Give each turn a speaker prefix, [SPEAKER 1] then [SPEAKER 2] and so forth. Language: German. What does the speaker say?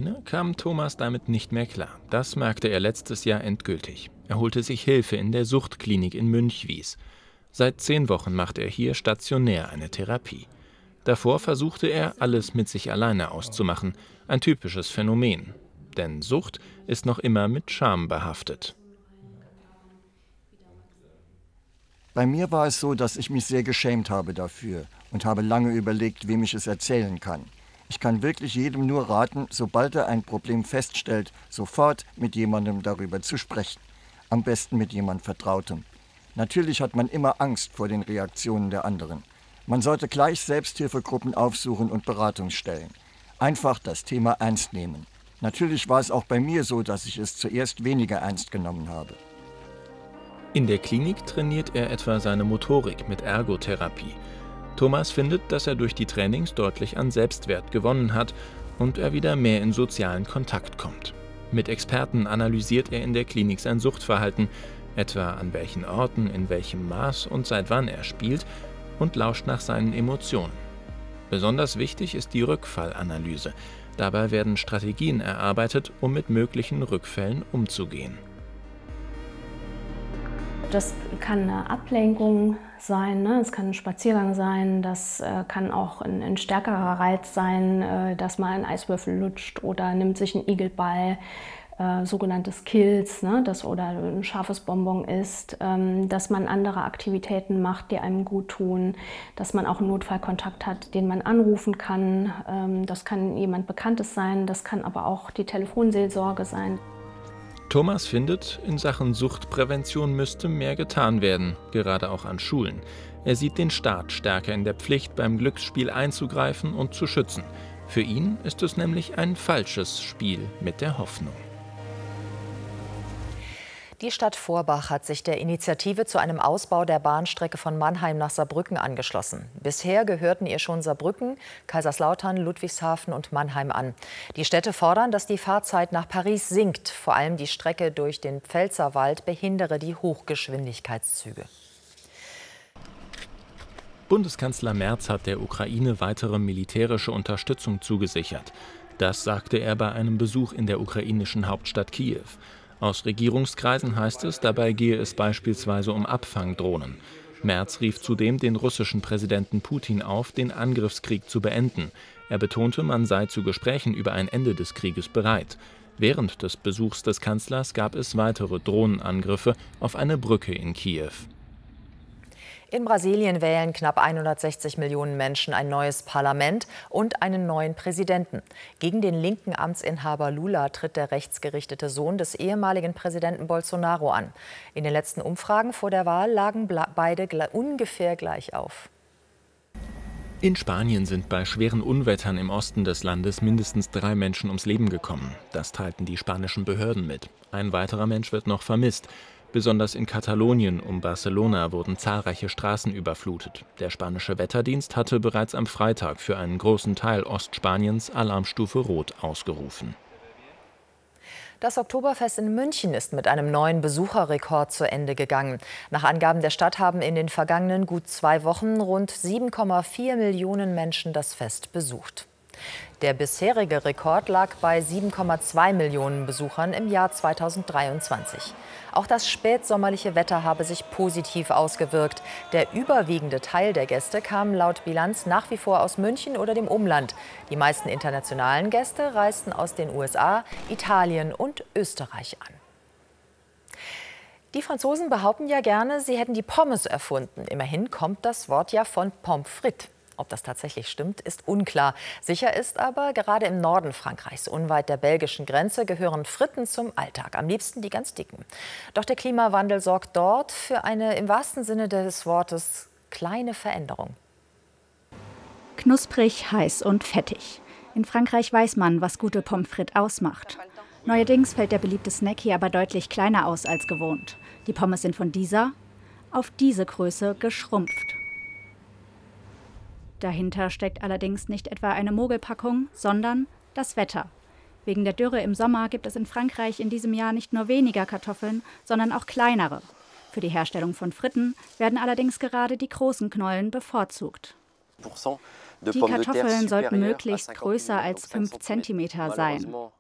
[SPEAKER 1] Alleine kam Thomas damit nicht mehr klar. Das merkte er letztes Jahr endgültig. Er holte sich Hilfe in der Suchtklinik in Münchwies. Seit 10 Wochen macht er hier stationär eine Therapie. Davor versuchte er, alles mit sich alleine auszumachen. Ein typisches Phänomen. Denn Sucht ist noch immer mit Scham behaftet.
[SPEAKER 2] Bei mir war es so, dass ich mich sehr geschämt habe dafür und habe lange überlegt, wem ich es erzählen kann. Ich kann wirklich jedem nur raten, sobald er ein Problem feststellt, sofort mit jemandem darüber zu sprechen. Am besten mit jemand Vertrautem. Natürlich hat man immer Angst vor den Reaktionen der anderen. Man sollte gleich Selbsthilfegruppen aufsuchen und Beratungsstellen. Einfach das Thema ernst nehmen. Natürlich war es auch bei mir so, dass ich es zuerst weniger ernst genommen habe.
[SPEAKER 1] In der Klinik trainiert er etwa seine Motorik mit Ergotherapie. Thomas findet, dass er durch die Trainings deutlich an Selbstwert gewonnen hat und er wieder mehr in sozialen Kontakt kommt. Mit Experten analysiert er in der Klinik sein Suchtverhalten, etwa an welchen Orten, in welchem Maß und seit wann er spielt, und lauscht nach seinen Emotionen. Besonders wichtig ist die Rückfallanalyse. Dabei werden Strategien erarbeitet, um mit möglichen Rückfällen umzugehen.
[SPEAKER 3] Das kann eine Ablenkung sein, ne? Es kann ein Spaziergang sein, das kann auch ein stärkerer Reiz sein, dass man einen Eiswürfel lutscht oder nimmt sich einen Igelball, sogenannte Skills, ne? Oder ein scharfes Bonbon isst, dass man andere Aktivitäten macht, die einem gut tun, dass man auch einen Notfallkontakt hat, den man anrufen kann. Das kann jemand Bekanntes sein, das kann aber auch die Telefonseelsorge sein.
[SPEAKER 1] Thomas findet, in Sachen Suchtprävention müsste mehr getan werden, gerade auch an Schulen. Er sieht den Staat stärker in der Pflicht, beim Glücksspiel einzugreifen und zu schützen. Für ihn ist es nämlich ein falsches Spiel mit der Hoffnung.
[SPEAKER 4] Die Stadt Vorbach hat sich der Initiative zu einem Ausbau der Bahnstrecke von Mannheim nach Saarbrücken angeschlossen. Bisher gehörten ihr schon Saarbrücken, Kaiserslautern, Ludwigshafen und Mannheim an. Die Städte fordern, dass die Fahrzeit nach Paris sinkt. Vor allem die Strecke durch den Pfälzerwald behindere die Hochgeschwindigkeitszüge.
[SPEAKER 1] Bundeskanzler Merz hat der Ukraine weitere militärische Unterstützung zugesichert. Das sagte er bei einem Besuch in der ukrainischen Hauptstadt Kiew. Aus Regierungskreisen heißt es, dabei gehe es beispielsweise um Abfangdrohnen. Merz rief zudem den russischen Präsidenten Putin auf, den Angriffskrieg zu beenden. Er betonte, man sei zu Gesprächen über ein Ende des Krieges bereit. Während des Besuchs des Kanzlers gab es weitere Drohnenangriffe auf eine Brücke in Kiew.
[SPEAKER 4] In Brasilien wählen knapp 160 Millionen Menschen ein neues Parlament und einen neuen Präsidenten. Gegen den linken Amtsinhaber Lula tritt der rechtsgerichtete Sohn des ehemaligen Präsidenten Bolsonaro an. In den letzten Umfragen vor der Wahl lagen beide ungefähr gleich auf.
[SPEAKER 1] In Spanien sind bei schweren Unwettern im Osten des Landes mindestens 3 Menschen ums Leben gekommen. Das teilten die spanischen Behörden mit. Ein weiterer Mensch wird noch vermisst. Besonders in Katalonien um Barcelona wurden zahlreiche Straßen überflutet. Der spanische Wetterdienst hatte bereits am Freitag für einen großen Teil Ostspaniens Alarmstufe Rot ausgerufen.
[SPEAKER 4] Das Oktoberfest in München ist mit einem neuen Besucherrekord zu Ende gegangen. Nach Angaben der Stadt haben in den vergangenen gut 2 Wochen rund 7,4 Millionen Menschen das Fest besucht. Der bisherige Rekord lag bei 7,2 Millionen Besuchern im Jahr 2023. Auch das spätsommerliche Wetter habe sich positiv ausgewirkt. Der überwiegende Teil der Gäste kam laut Bilanz nach wie vor aus München oder dem Umland. Die meisten internationalen Gäste reisten aus den USA, Italien und Österreich an. Die Franzosen behaupten ja gerne, sie hätten die Pommes erfunden. Immerhin kommt das Wort ja von Pommes frites. Ob das tatsächlich stimmt, ist unklar. Sicher ist aber, gerade im Norden Frankreichs, unweit der belgischen Grenze, gehören Fritten zum Alltag. Am liebsten die ganz dicken. Doch der Klimawandel sorgt dort für eine im wahrsten Sinne des Wortes kleine Veränderung.
[SPEAKER 5] Knusprig, heiß und fettig. In Frankreich weiß man, was gute Pommes frites ausmacht. Neuerdings fällt der beliebte Snack hier aber deutlich kleiner aus als gewohnt. Die Pommes sind von dieser auf diese Größe geschrumpft. Dahinter steckt allerdings nicht etwa eine Mogelpackung, sondern das Wetter. Wegen der Dürre im Sommer gibt es in Frankreich in diesem Jahr nicht nur weniger Kartoffeln, sondern auch kleinere. Für die Herstellung von Fritten werden allerdings gerade die großen Knollen bevorzugt. Die Kartoffeln sollten möglichst größer als 5 cm sein.